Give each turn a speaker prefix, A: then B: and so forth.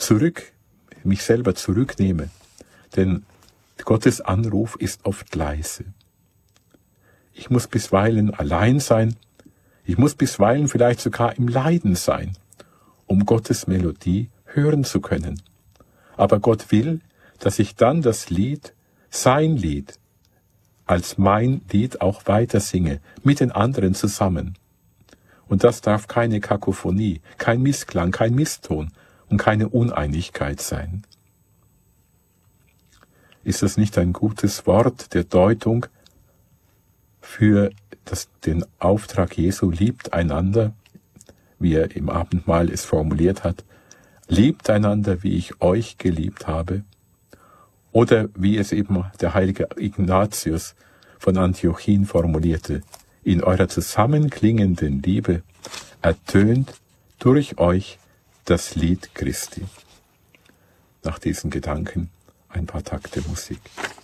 A: mich selber zurücknehme. Denn Gottes Anruf ist oft leise. Ich muss bisweilen allein sein. Ich muss bisweilen vielleicht sogar im Leiden sein, um Gottes Melodie hören zu können. Aber Gott will, dass ich dann das Lied, sein Lied, als mein Lied auch weiter singe, mit den anderen zusammen. Und das darf keine Kakophonie, kein Missklang, kein Misston und keine Uneinigkeit sein. Ist das nicht ein gutes Wort der Deutung für den Auftrag Jesu, liebt einander, wie er im Abendmahl es formuliert hat, liebt einander, wie ich euch geliebt habe? Oder wie es eben der heilige Ignatius von Antiochien formulierte, in eurer zusammenklingenden Liebe ertönt durch euch das Lied Christi. Nach diesen Gedanken ein paar Takte Musik.